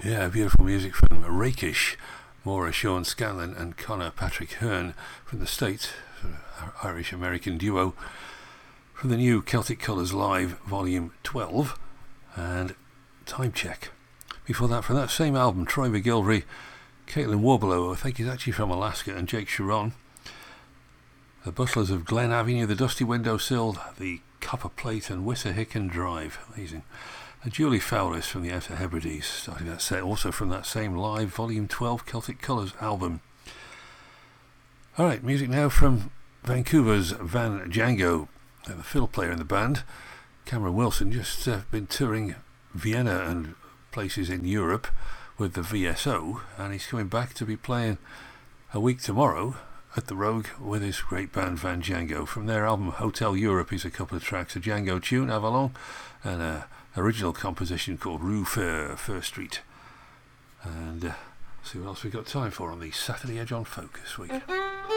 Yeah, beautiful music from Rakish, Maura Sean Scanlon and Connor Patrick Hearn from the States, sort of Irish-American duo, from the new Celtic Colours Live Volume 12 and Time Check. Before that, from that same album, Troy McGilvery, Caitlin Warbelow, I think he's actually from Alaska, and Jake Sharon, the Butlers of Glen Avenue, the Dusty Windowsill, the Copper Plate and Wissahickon Drive. Amazing. And Julie Fowlis from the Outer Hebrides, starting that set, also from that same Live Volume 12 Celtic Colours album. Alright, music now from Vancouver's Van Django, the fiddle player in the band. Cameron Wilson just been touring Vienna and places in Europe with the VSO, and he's coming back to be playing a week tomorrow at the Rogue with his great band Van Django. From their album Hotel Europe is a couple of tracks, a Django tune, Avalon, and a original composition called Rue Fur Street. And see what else we've got time for on the Saturday Edge on Folk this week.